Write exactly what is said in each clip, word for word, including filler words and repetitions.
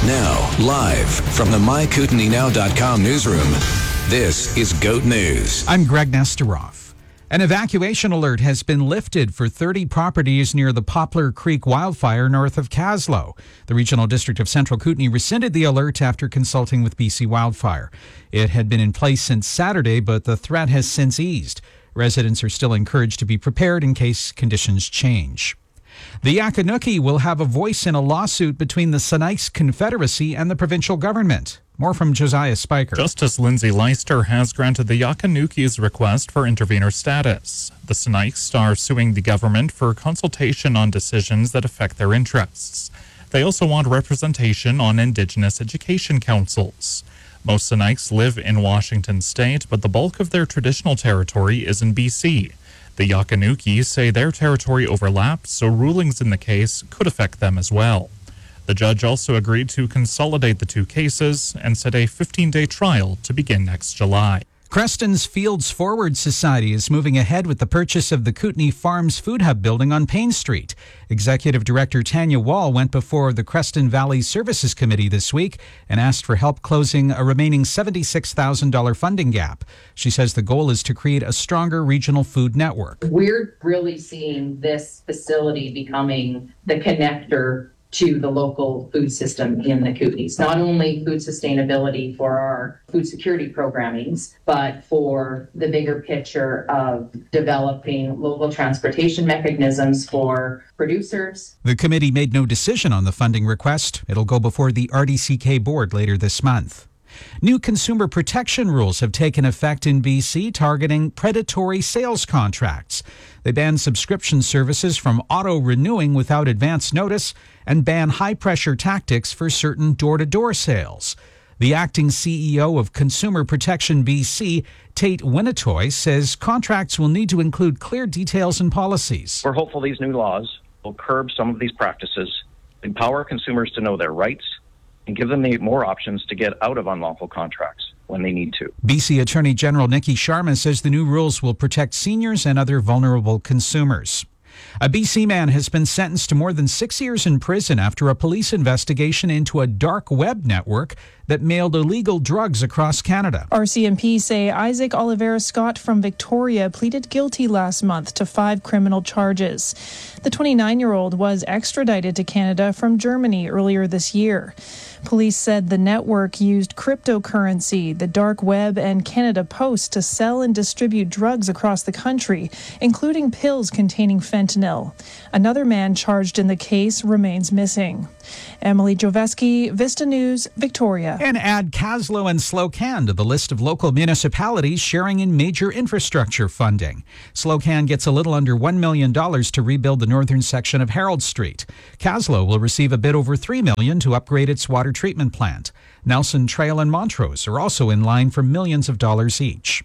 Now, live from the my kootenai now dot com newsroom, this is GOAT News. I'm Greg Nesteroff. An evacuation alert has been lifted for thirty properties near the Poplar Creek wildfire north of Kaslo. The Regional District of Central Kootenai rescinded the alert after consulting with B C Wildfire. It had been in place since Saturday, but the threat has since eased. Residents are still encouraged to be prepared in case conditions change. The Yakanuki will have a voice in a lawsuit between the Sinixt Confederacy and the provincial government. More from Josiah Spiker. Justice Lindsay Leister has granted the Yakanuki's request for intervenor status. The Sinixt are suing the government for consultation on decisions that affect their interests. They also want representation on Indigenous education councils. Most Sinixt live in Washington state, but the bulk of their traditional territory is in B C. The Yakanuki say their territory overlaps, so rulings in the case could affect them as well. The judge also agreed to consolidate the two cases and set a fifteen-day trial to begin next July. Creston's Fields Forward Society is moving ahead with the purchase of the Kootenai Farms Food Hub building on Payne Street. Executive Director Tanya Wall went before the Creston Valley Services Committee this week and asked for help closing a remaining seventy-six thousand dollars funding gap. She says the goal is to create a stronger regional food network. We're really seeing this facility becoming the connector to the local food system in the Kootenays. Not only food sustainability for our food security programmings, but for the bigger picture of developing local transportation mechanisms for producers. The committee made no decision on the funding request. It'll go before the R D C K board later this month. New consumer protection rules have taken effect in B C targeting predatory sales contracts. They ban subscription services from auto-renewing without advance notice and ban high-pressure tactics for certain door-to-door sales. The acting C E O of Consumer Protection B C, Tate Winnetoy, says contracts will need to include clear details and policies. We're hopeful these new laws will curb some of these practices, empower consumers to know their rights, and give them the more options to get out of unlawful contracts when they need to. B C Attorney General Nikki Sharma says the new rules will protect seniors and other vulnerable consumers. A B C man has been sentenced to more than six years in prison after a police investigation into a dark web network that mailed illegal drugs across Canada. R C M P say Isaac Oliveira Scott from Victoria pleaded guilty last month to five criminal charges. The twenty-nine-year-old was extradited to Canada from Germany earlier this year. Police said the network used cryptocurrency, the dark web, and Canada Post to sell and distribute drugs across the country, including pills containing fentanyl. Another man charged in the case remains missing. Emily Joveski, Vista News, Victoria. And add Kaslo and Slocan to the list of local municipalities sharing in major infrastructure funding. Slocan gets a little under one million dollars to rebuild the northern section of Harold Street. Kaslo will receive a bit over three million dollars to upgrade its water treatment plant. Nelson Trail and Montrose are also in line for millions of dollars each.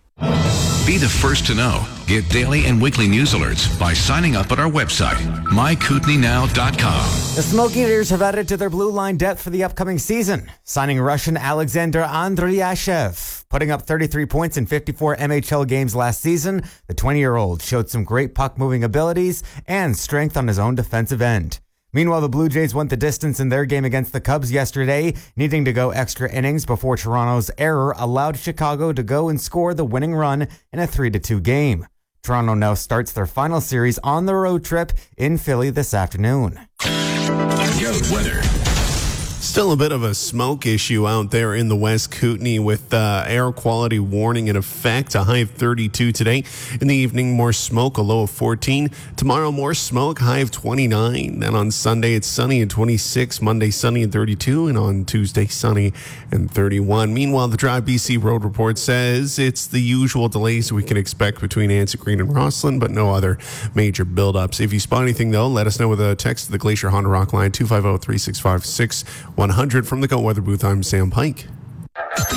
Be the first to know. Get daily and weekly news alerts by signing up at our website, my kootenai now dot com. The Smoke Eaters have added to their blue line depth for the upcoming season, signing Russian Alexander Andriashev. Putting up thirty-three points in fifty-four M H L games last season, the twenty-year-old showed some great puck-moving abilities and strength on his own defensive end. Meanwhile, the Blue Jays went the distance in their game against the Cubs yesterday, needing to go extra innings before Toronto's error allowed Chicago to go and score the winning run in a three to two game. Toronto now starts their final series on the road trip in Philly this afternoon. Goat weather. Still a bit of a smoke issue out there in the West Kootenai with uh, air quality warning in effect. A high of thirty-two today. In the evening, more smoke, a low of fourteen. Tomorrow, more smoke, high of twenty-nine. Then on Sunday, it's sunny and twenty-six. Monday, sunny and thirty-two. And on Tuesday, sunny and thirty-one. Meanwhile, the Drive B C Road Report says it's the usual delays we can expect between Anson Green and Rosslyn, but no other major buildups. If you spot anything, though, let us know with a text to the Glacier Honda Rock line, two five zero, three six five, six one zero zero. From the GOAT Weather Booth, I'm Sam Pike.